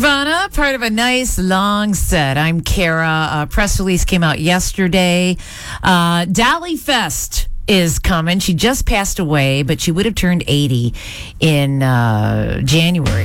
Nirvana, part of a nice long set. I'm Kara. A press release came out yesterday. Dolly Fest is coming. She just passed away, but she would have turned 80 in January.